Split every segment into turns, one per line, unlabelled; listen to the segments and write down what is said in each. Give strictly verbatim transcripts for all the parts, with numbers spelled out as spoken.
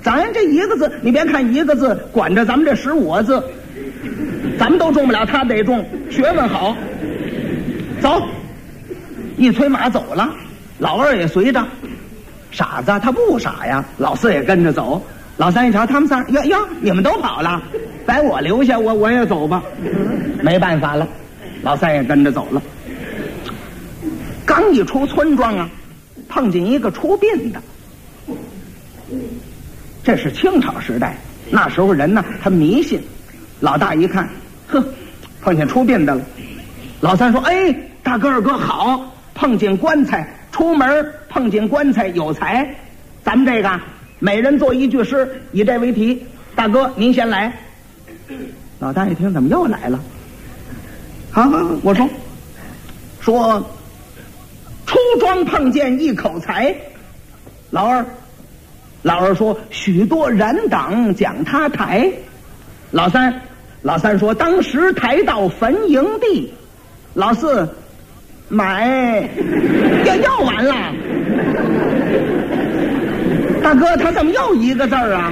咱这一个字，你别看一个字管着咱们这十五个字，咱们都中不了，他得中，学问好。走，一催马走了，老二也随着。傻子他不傻呀，老四也跟着走。老三一瞧，他们仨，哟哟，你们都跑了，把我留下，我我也走吧。没办法了，老三也跟着走了。刚一出村庄啊，碰见一个出殡的。这是清朝时代，那时候人呢，他迷信。老大一看，呵，碰见出殡的了。老三说：“哎，大哥二哥好，碰见棺材，出门碰见棺材有财。咱们这个每人做一句诗，以这为题。大哥您先来。”老大一听，怎么又来了？好好，我说说出庄碰见一口财。老二老二说许多人等将他抬。老三老三说当时抬到坟营地。老四买要要完了。大哥他怎么又一个字儿啊？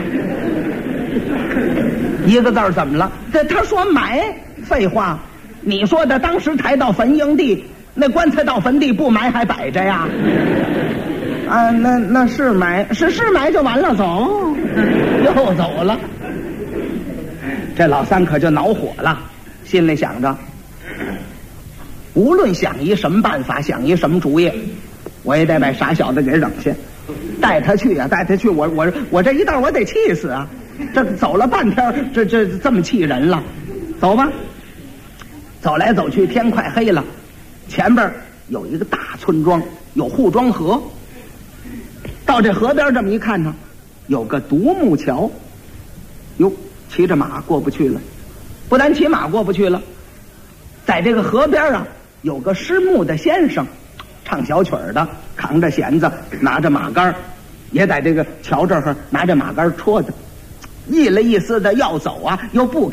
一个字儿怎么了？这他说埋，废话，你说的当时抬到坟营地，那棺材到坟地不埋还摆着呀？啊，那那是埋，是是埋就完了，走，又走了。这老三可就恼火了，心里想着，无论想一什么办法，想一什么主意，我也得把傻小子给扔下，带他去啊，带他去，我我我这一道我得气死啊！这走了半天，这这这么气人了，走吧。走来走去，天快黑了，前边有一个大村庄，有护庄河。到这河边这么一看呢，有个独木桥。哟，骑着马过不去了，不但骑马过不去了，在这个河边啊，有个失目的先生，唱小曲儿的，扛着弦子，拿着马杆，也在这个桥这儿拿着马杆戳着，意了意思的要走啊，又不